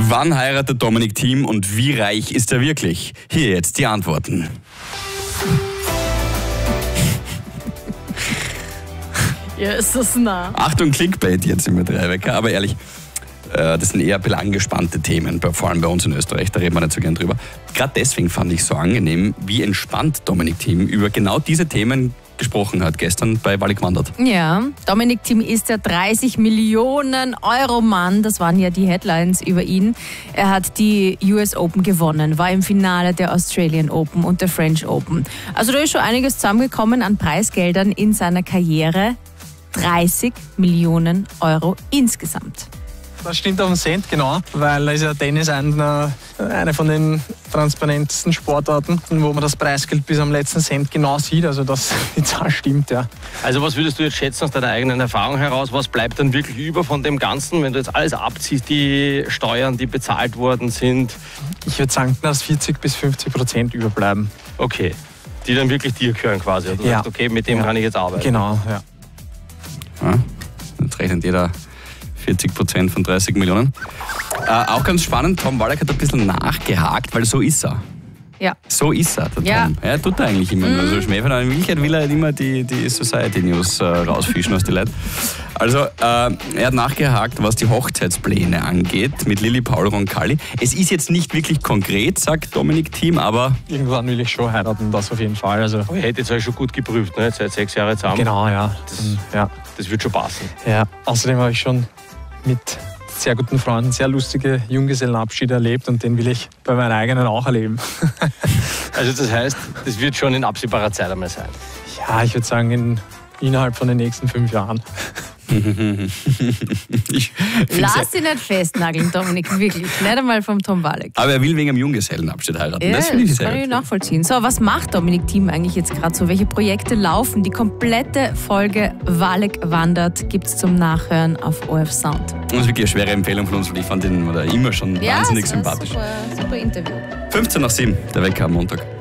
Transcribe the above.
Wann heiratet Dominik Thiem und wie reich ist er wirklich? Hier jetzt die Antworten. Ja, ist das nah. Achtung, Clickbait jetzt im Drei-Wecker, aber ehrlich, das sind eher ein bisschen angespannte Themen, vor allem bei uns in Österreich, da reden wir nicht so gern drüber. Gerade deswegen fand ich es so angenehm, wie entspannt Dominik Thiem über genau diese Themen gesprochen hat, gestern bei Wallig wandert. Ja, Dominik Thiem ist der 30 Millionen Euro Mann, das waren ja die Headlines über ihn. Er hat die US Open gewonnen, war im Finale der Australian Open und der French Open. Also da ist schon einiges zusammengekommen an Preisgeldern in seiner Karriere. 30 Millionen Euro insgesamt. Das stimmt auf den Cent, genau, weil ist ja Tennis eine von den transparentesten Sportarten, wo man das Preisgeld bis am letzten Cent genau sieht. Also die Zahl stimmt, ja. Also was würdest du jetzt schätzen aus deiner eigenen Erfahrung heraus? Was bleibt dann wirklich über von dem Ganzen, wenn du jetzt alles abziehst, die Steuern, die bezahlt worden sind? Ich würde sagen, dass 40-50% überbleiben. Okay, die dann wirklich dir gehören quasi. Du sagst, okay, mit dem kann ich jetzt arbeiten. Genau, ja. Ja, jetzt rechnet jeder 40% von 30 Millionen. Auch ganz spannend, Tom Wallach hat ein bisschen nachgehakt, weil so ist er. Ja. So ist er, der Ja. Tom. Er tut er eigentlich immer nur so Schmäh. In Wirklichkeit will er halt immer die Society News rausfischen aus den Leuten. Also, er hat nachgehakt, was die Hochzeitspläne angeht mit Lilli Paul Roncalli. Es ist jetzt nicht wirklich konkret, sagt Dominik Thiem, aber... Irgendwann will ich schon heiraten, das auf jeden Fall. Also, Aber ihr hättet es euch schon gut geprüft, ne? Seit 6 Jahren zusammen. genau, ja. Das wird schon passen. Ja. Außerdem habe ich schon mit sehr guten Freunden sehr lustige Junggesellenabschiede erlebt und den will ich bei meinen eigenen auch erleben. Also das heißt, das wird schon in absehbarer Zeit einmal sein. Ja, ich würde sagen innerhalb von den nächsten 5 Jahren. Lass dich nicht festnageln, Dominik, wirklich. Nicht einmal vom Tom Wallach. Aber er will wegen einem Junggesellenabschied heiraten. Ja, das finde ich sehr kann ich gut. nachvollziehen. So, was macht Dominik Thiem eigentlich jetzt gerade so? Welche Projekte laufen? Die komplette Folge Wallig wandert gibt es zum Nachhören auf ORF Sound. Das ist wirklich eine schwere Empfehlung von uns, weil ich fand ihn immer schon wahnsinnig sympathisch. Super Interview. 15 nach 7, der Wecker am Montag.